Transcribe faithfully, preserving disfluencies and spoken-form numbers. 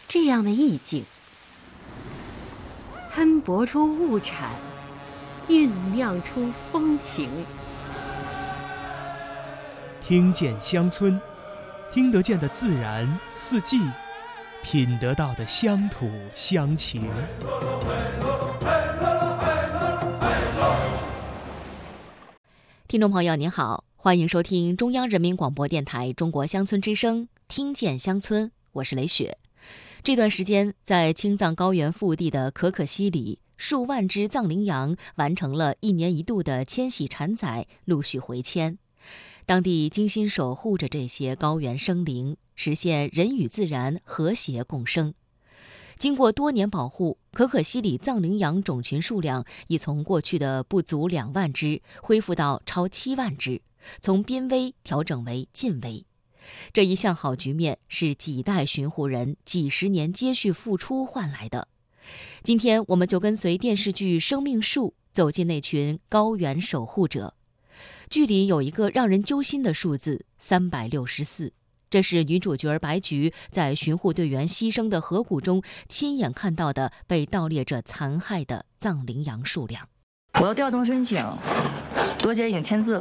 这样的意境，喷薄出物产，酝酿出风情。 听见乡村，听得见的自然四季，品得到的乡土乡情。 听众朋友您好，欢迎收听中央人民广播电台中国乡村之声，听见乡村，我是雷雪。这段时间，在青藏高原腹地的可可西里，数万只藏羚羊完成了一年一度的迁徙产崽，陆续回迁。当地精心守护着这些高原生灵，实现人与自然和谐共生。经过多年保护，可可西里藏羚羊种群数量已从过去的不足两万只恢复到超七万只，从濒危调整为近危。这一向好局面是几代巡护人几十年接续付出换来的。今天我们就跟随电视剧《生命树》走进那群高原守护者。剧里有一个让人揪心的数字三百六十四，这是女主角白菊在巡护队员牺牲的河谷中亲眼看到的被盗猎者残害的藏羚羊数量。 我要调动申请，多姐已经签字了。